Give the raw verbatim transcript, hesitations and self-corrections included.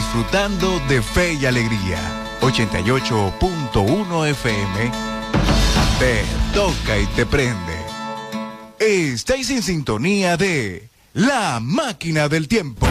disfrutando de Fe y Alegría. ochenta y ocho punto uno F M. Te toca y te prende. Estáis en sintonía de La Máquina del Tiempo.